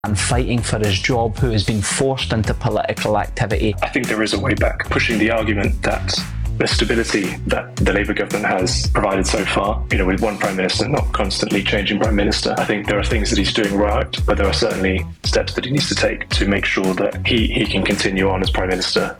and fighting for his job who has been forced into political activity. I think there is a way back, pushing the argument that the stability that the Labour government has provided so far, with one Prime Minister, not constantly changing Prime Minister. I think there are things that he's doing right, but there are certainly steps that he needs to take to make sure that he can continue on as Prime Minister